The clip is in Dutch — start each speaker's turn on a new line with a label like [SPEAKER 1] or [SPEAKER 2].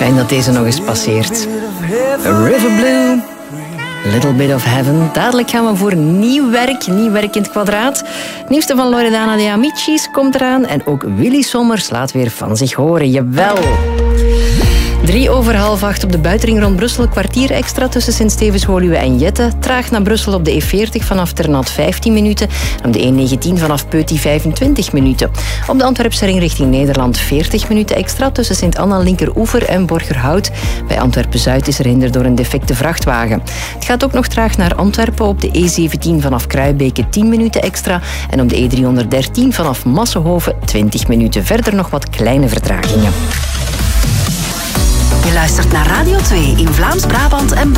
[SPEAKER 1] Fijn dat deze nog eens passeert. River Blue, Little Bit of Heaven. Dadelijk gaan we voor nieuw werk in het kwadraat. Het nieuwste van Loredana de Amicis komt eraan. En ook Willy Sommers laat weer van zich horen. Jawel. 7:03 op de buitenring rond Brussel. Kwartier extra tussen Sint-Stevens, Woluwe en Jette. Traag naar Brussel op de E40 vanaf Ternat 15 minuten. En op de E19 vanaf Peuty 25 minuten. Op de Antwerpse ring richting Nederland 40 minuten extra tussen Sint-Anna, Linkeroever en Borgerhout. Bij Antwerpen-Zuid is er hinder door een defecte vrachtwagen. Het gaat ook nog traag naar Antwerpen op de E17 vanaf Kruibeke 10 minuten extra. En op de E313 vanaf Massenhoven 20 minuten. Verder nog wat kleine vertragingen.
[SPEAKER 2] Je luistert naar Radio 2 in Vlaams-Brabant en